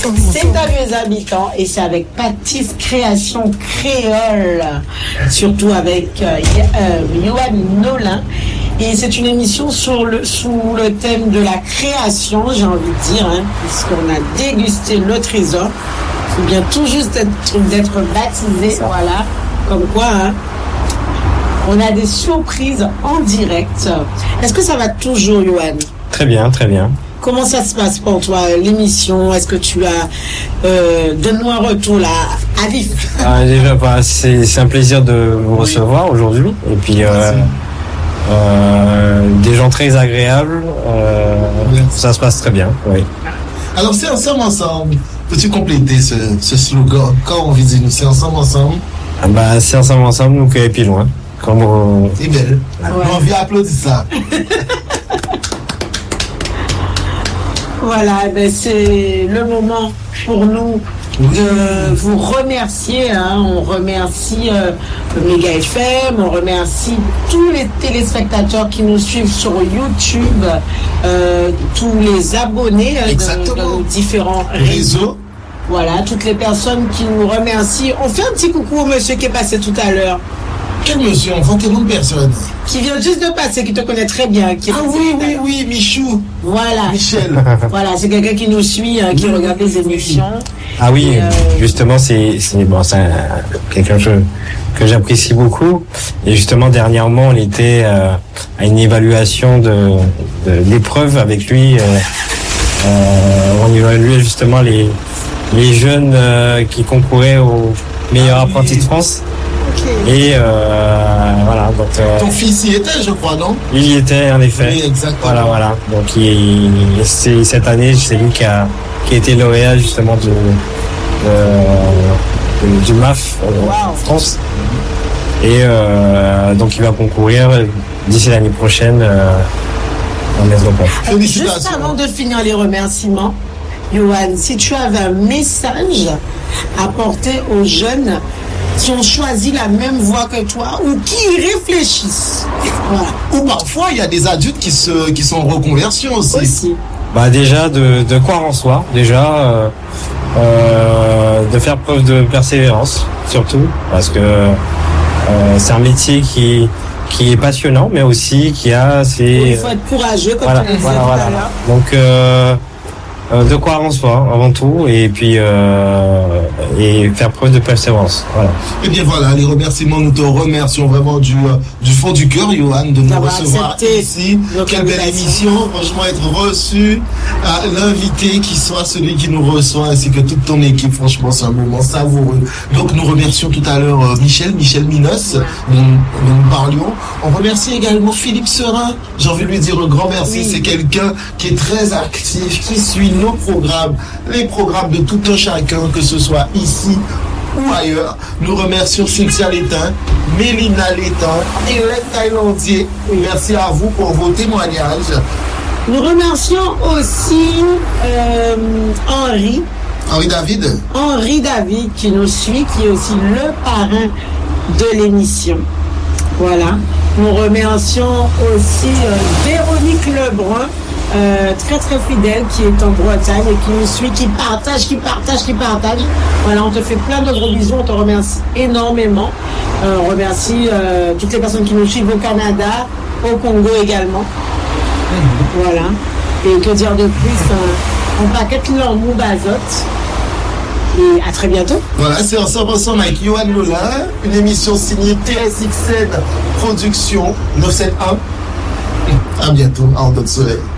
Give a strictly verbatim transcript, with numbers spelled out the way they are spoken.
C'est un vieux habitant et c'est avec Patisse Création Créole, surtout avec euh, euh, Yohan Nolin. Et c'est une émission sur le, sous le thème de la création, j'ai envie de dire, hein, puisqu'on a dégusté le trésor. Il vient tout juste d'être, d'être baptisé, voilà, comme quoi, hein, on a des surprises en direct. Est-ce que ça va toujours, Yohan? Très bien, très bien. Comment ça se passe pour toi, l'émission? Est-ce que tu as... Euh, donne-nous un retour, là, à vif. Ah, déjà, bah, c'est, c'est un plaisir de vous recevoir aujourd'hui. Et puis, euh, euh, des gens très agréables. Euh, ça se passe très bien, oui. Alors, c'est ensemble, ensemble. Peux-tu compléter ce, ce slogan? Quand on dit nous, c'est ensemble, ensemble? Ah, bah, c'est ensemble, ensemble, nous, et puis loin. Comme on... C'est belle. Ouais. On vient applaudir ça. Voilà, ben c'est le moment pour nous de vous remercier. Hein. On remercie euh, Méga F M, on remercie tous les téléspectateurs qui nous suivent sur YouTube, euh, tous les abonnés euh, de, de nos différents réseaux. Voilà, toutes les personnes qui nous remercient. On fait un petit coucou au monsieur qui est passé tout à l'heure. Quel monsieur? On voit tellement de personnes. Qui vient juste de passer, qui te connaît très bien. Qui ah oui, oui, oui, Michou. Voilà. Michel. Voilà, c'est quelqu'un qui nous suit, hein, qui regarde les émissions. Ah oui, et, euh... justement, c'est, c'est, bon, c'est un, quelqu'un que, que j'apprécie beaucoup. Et justement, dernièrement, on était euh, à une évaluation de, de l'épreuve avec lui. Euh, euh, on évaluait justement les, les jeunes euh, qui concouraient au meilleur ah, apprenti oui. de France. Okay. Et euh, voilà, donc euh, ton fils y était, je crois, non? Il y était, en effet. Oui, exactement. Voilà, voilà. Donc il, c'est, cette année, c'est lui qui a, qui a été lauréat justement de, de, de du M A F euh, wow. France. Et euh, donc il va concourir d'ici l'année prochaine euh, en métropole. Juste avant de finir les remerciements, Yohan, si tu avais un message à porter aux jeunes qui ont choisi la même voie que toi ou qui y réfléchissent. Voilà. Ou parfois, il y a des adultes qui, se, qui sont en reconversion aussi. aussi. Bah déjà, de, de croire en soi, déjà, euh, euh, de faire preuve de persévérance, surtout, parce que euh, c'est un métier qui, qui est passionnant, mais aussi qui a ses... Il faut être courageux, comme voilà, tu l'as dit voilà, tout voilà. à l'heure. Donc... Euh, de croire en soi avant tout et puis euh, et faire preuve de persévérance. Voilà. Et bien voilà, les remerciements, nous te remercions vraiment du, euh, du fond du cœur, Yohan, de nous recevoir ici. Quelle belle émission, franchement, être reçu, à l'invité qui soit celui qui nous reçoit ainsi que toute ton équipe, franchement, c'est un moment savoureux. Donc nous remercions tout à l'heure euh, Michel, Michel Minos, ouais. dont, dont nous parlions. On remercie également Philippe Serin, j'ai envie de lui dire un grand merci, oui. C'est quelqu'un qui est très actif, qui suit nos programmes, les programmes de tout un chacun, que ce soit ici ou ailleurs. Nous remercions Cynthia Létain, Mélina Létain et Hélène Thaïlandier. Merci à vous pour vos témoignages. Nous remercions aussi euh, Henri. Henri David. Henri David qui nous suit, qui est aussi le parrain de l'émission. Voilà. Nous remercions aussi euh, Véronique Lebrun. Euh, très très fidèle, qui est en Bretagne et qui nous suit, qui partage, qui partage, qui partage. Voilà, on te fait plein de gros bisous, on te remercie énormément. Euh, on remercie euh, toutes les personnes qui nous suivent au Canada, au Congo également. Mm-hmm. Voilà. Et que dire de plus, euh, on paquette leur mou bazote. Et à très bientôt. Voilà, c'est ensemble ensemble avec Yohan Nolin, une émission signée T S X N Productions neuf cent soixante-un. À bientôt, en d'autres soleil.